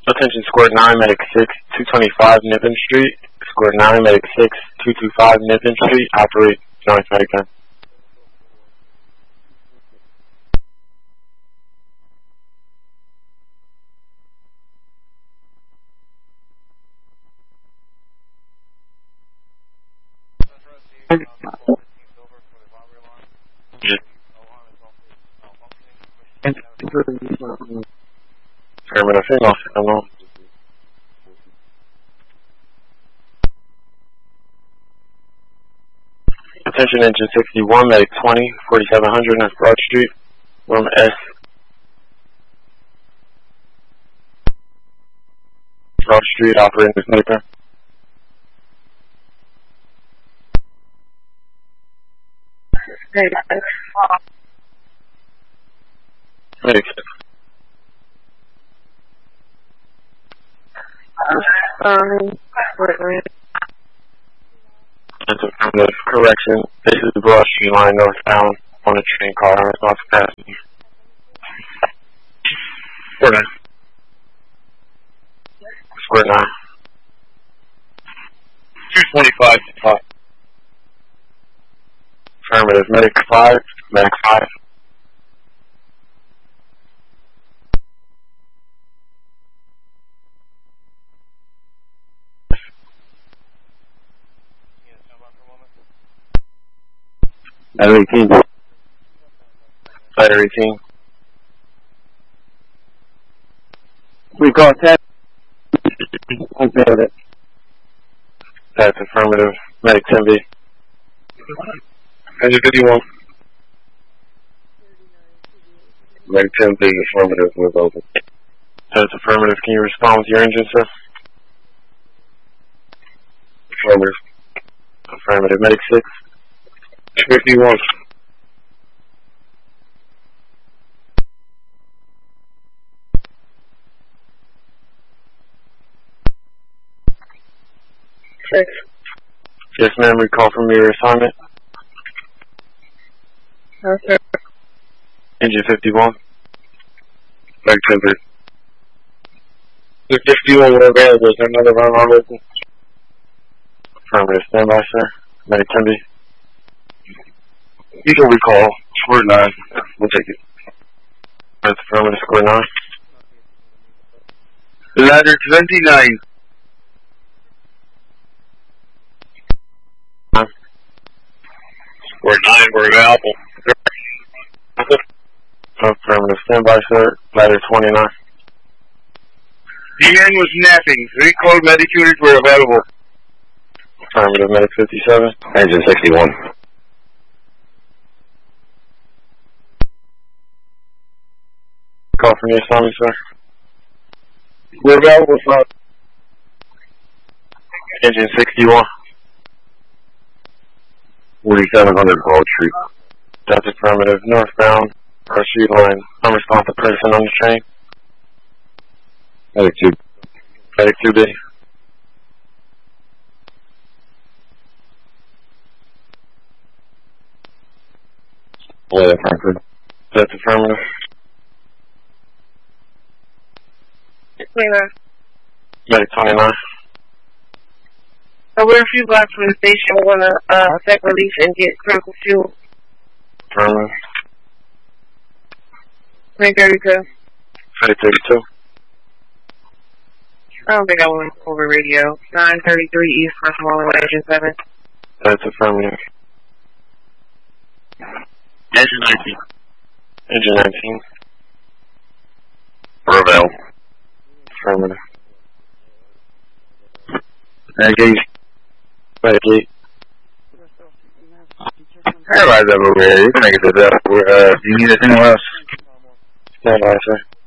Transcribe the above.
Attention, square 9, medic 6, 225 Niven Street. Square 9, medic 6, 225 Niven Street. Operate joint medic 10. Attention, engine 61, medic 20, 4700 North Broad Street, room S. Broad Street, operating with sniper. Medic 6. That's affirmative. Correction. This is the Broad Street line northbound on a train car on response capacity. Square 9. Square 9. 225 to 5. Affirmative. Medic 5. Medic 5. Ladder 18. Ladder 18. We got that. That's affirmative. Medic 10B. Engine 51. Medic 10B, affirmative, was open. That's affirmative. Can you respond with your engine, sir? Affirmative. Affirmative. Medic 6. 51. Six. Yes, ma'am. Recall from your assignment. Okay. Engine 51. Back to the 51 were available. Is there another run on open? Affirmative. Stand by, sir. Medic 10B. You can recall. Square 9. We'll take it. That's affirmative. Square 9. Ladder 29. Square 9, we're available. Affirmative. Stand by, sir. Ladder 29. DN was napping. 3 code medic units were available. Affirmative. Medic 57. Engine 61. Call from your assignment, sir. We're available, sir. Engine 61. 4700 Broad Street. That's affirmative. Northbound, Broad Street line. Unresponsive person on the train. Medic 2. Medic 2B. Leah Frankfurt. That's affirmative. Medic 29. So we're a few blocks from the station. We're going to effect relief and get critical fuel. Affirmative. Medic 32. Medic 32. I don't think I went over radio. 933 East Westmoreland, Engine 7. That's affirmative. Engine 19. Engine 19. Ravel. Affirmative. Medic 8. Medic 8. Alright, over here. You can make it to that. Do you need anything else? Stand by, sir.